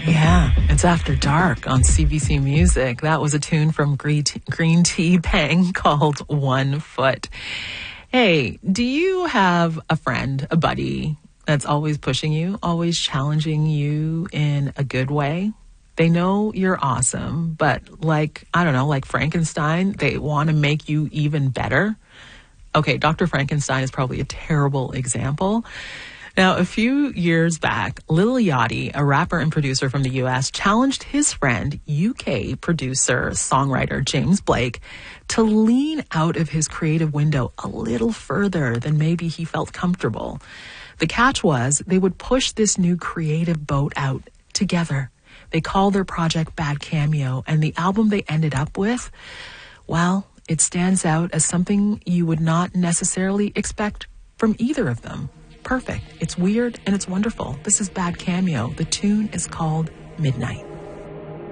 Yeah, it's After Dark on CBC Music. That was a tune from Green Tea Bang called 1 Foot. Hey, do you have a friend, a buddy, that's always pushing you, always challenging you in a good way? They know you're awesome, but like Frankenstein, they want to make you even better. Okay, Dr. Frankenstein is probably a terrible example. Now, a few years back, Lil Yachty, a rapper and producer from the U.S., challenged his friend, UK producer, songwriter James Blake, to lean out of his creative window a little further than maybe he felt comfortable. The catch was they would push this new creative boat out together. They called their project Bad Cameo, and the album they ended up with, well, it stands out as something you would not necessarily expect from either of them. Perfect. It's weird and it's wonderful. This is Bad Cameo. The tune is called Midnight.